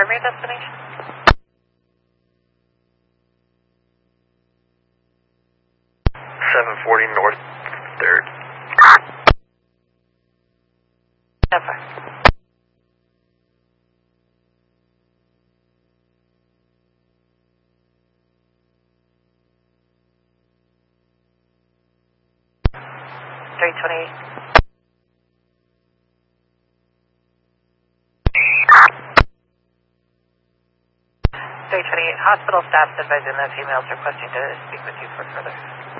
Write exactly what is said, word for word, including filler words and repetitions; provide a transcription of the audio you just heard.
confirm your destination. seven forty North third. Never. three twenty-eight. three twenty-eight. Hospital staff advising that females requesting to speak with you for further.